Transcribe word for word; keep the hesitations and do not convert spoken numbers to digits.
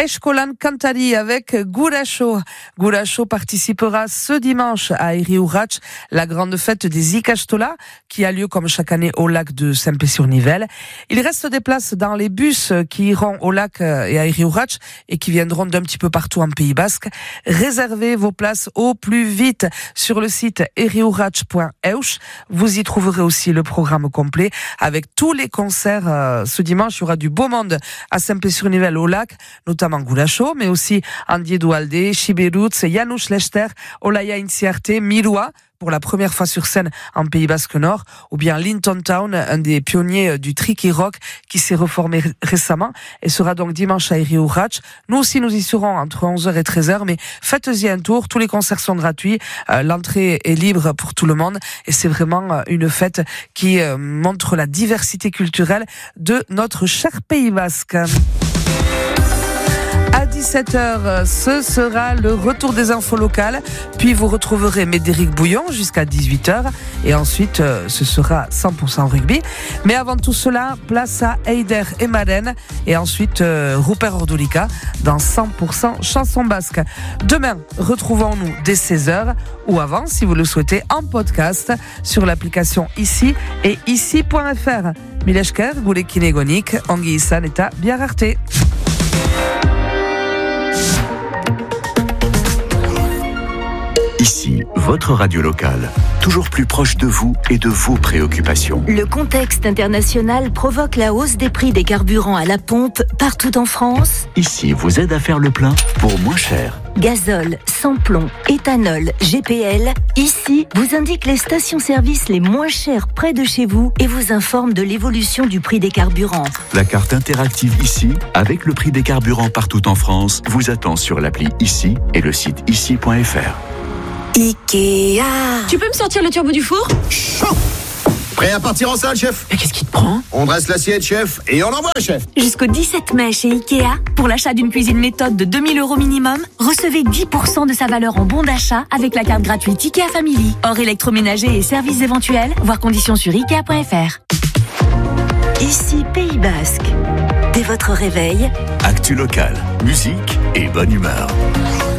Eskolan Kantari avec Guracho. Guracho participera ce dimanche à Iriurach, la grande fête des Ikastola, qui a lieu comme chaque année au lac de Saint-Pé-sur-Nivelle. Il reste des places dans les bus qui iront au lac et à Iriurach et qui viendront d'un petit peu partout en Pays Basque. Réservez vos places au plus vite sur le site iriurach point e u s. Vous y trouverez aussi le programme complet avec tous les concerts. Euh, ce dimanche, il y aura du beau monde à Saint-Pé-sur-Nivelle au lac, notamment Guracho, mais aussi Andy Dualde, Chiberutz, Janusz Lechter, Olaya Inciarte, Mirua, pour la première fois sur scène en Pays Basque Nord, ou bien Linton Town, un des pionniers du tricky rock qui s'est reformé récemment et sera donc dimanche à Iriurach. Nous aussi, nous y serons entre onze heures et treize heures, mais faites-y un tour. Tous les concerts sont gratuits. Euh, l'entrée est libre pour tout le monde et c'est vraiment une fête qui euh, montre la diversité culturelle de notre cher Pays Basque. À dix-sept heures, ce sera le retour des infos locales. Puis vous retrouverez Médéric Bouillon jusqu'à dix-huit heures. Et ensuite, ce sera cent pour cent rugby. Mais avant tout cela, place à Eider et Maren. Et ensuite, euh, Rupert Ordulika dans cent pour cent chansons basques. Demain, retrouvons-nous dès seize heures. Ou avant, si vous le souhaitez, en podcast sur l'application Ici et ici point f r. Mileshker, Goulekin Egonik, Anguille Issan et Biararte. Ici, votre radio locale, toujours plus proche de vous et de vos préoccupations. Le contexte international provoque la hausse des prix des carburants à la pompe partout en France. Ici, vous aide à faire le plein pour moins cher. Gazole, sans-plomb, éthanol, G P L. Ici, vous indique les stations-service les moins chères près de chez vous et vous informe de l'évolution du prix des carburants. La carte interactive Ici, avec le prix des carburants partout en France, vous attend sur l'appli Ici et le site ici point f r. Ikea. Tu peux me sortir le turbo du four ? Chaud. Prêt à partir en salle, chef ? Mais qu'est-ce qui te prend ? On dresse l'assiette, chef, et on envoie, chef. Jusqu'au dix-sept mai chez Ikea, pour l'achat d'une cuisine méthode de deux mille euros minimum, recevez dix pour cent de sa valeur en bon d'achat avec la carte gratuite Ikea Family. Hors électroménager et services éventuels, voir conditions sur ikea point f r. Ici Pays Basque. Dès votre réveil, Actu local, musique et bonne humeur.